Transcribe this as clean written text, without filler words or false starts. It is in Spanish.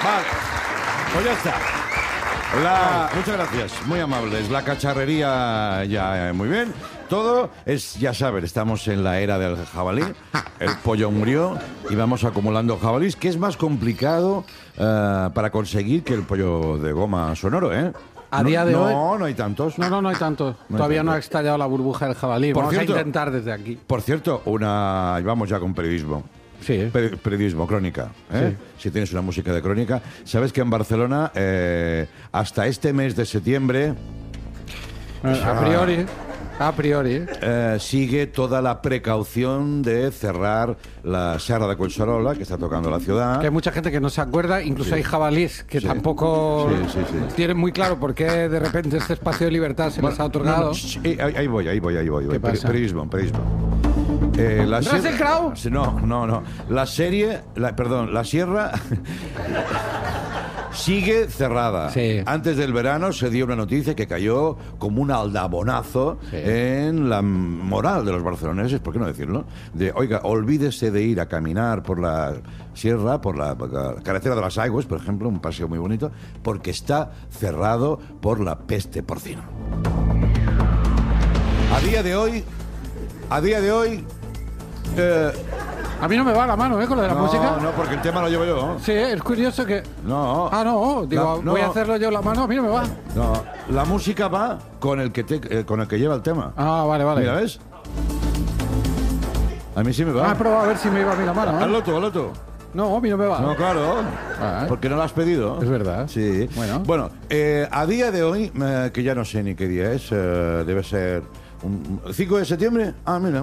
Vale, pues ya está. Muchas gracias, muy amables. La cacharrería ya muy bien. Todo es, ya saben, estamos en la era del jabalí. El pollo murió y vamos acumulando jabalís, que es más complicado para conseguir que el pollo de goma sonoro, ¿eh? A día de hoy... No hay tantos. No hay tantos. Todavía no ha estallado la burbuja del jabalí. Por Vamos cierto, a intentar desde aquí. Por cierto, vamos ya con periodismo. Sí. Periodismo, crónica. ¿eh? Sí. Si tienes una música de crónica. ¿Sabes que en Barcelona, hasta este mes de septiembre... A priori. Sigue toda la precaución de cerrar la Serra de Collserola, que está tocando la ciudad. Que hay mucha gente que no se acuerda, incluso hay jabalíes que tampoco tienen muy claro por qué de repente este espacio de libertad se les ha otorgado. Ahí voy. ¿Qué pasa? Periodismo. ¿Russell Crowe? No. La sierra sigue cerrada. Sí. Antes del verano se dio una noticia que cayó como un aldabonazo en la moral de los barceloneses, ¿por qué no decirlo? Oiga, olvídese de ir a caminar por la sierra, por la carretera de las Aigües, por ejemplo, un paseo muy bonito, porque está cerrado por la peste porcina. A día de hoy... A mí no me va la mano, con lo de la música. No, porque el tema lo llevo yo. Sí, es curioso que... No. Voy a hacerlo yo la mano, a mí no me va. No, la música va con el que lleva el tema. Ah, vale. Mira, ¿ves? A mí sí me va. He probado a ver si me iba a mí la mano. Hazlo tú. No, a mí no me va. No, claro. Porque no lo has pedido. Es verdad. Sí. Bueno, a día de hoy, que ya no sé ni qué día es, debe ser... ¿5 de septiembre? Ah, mira.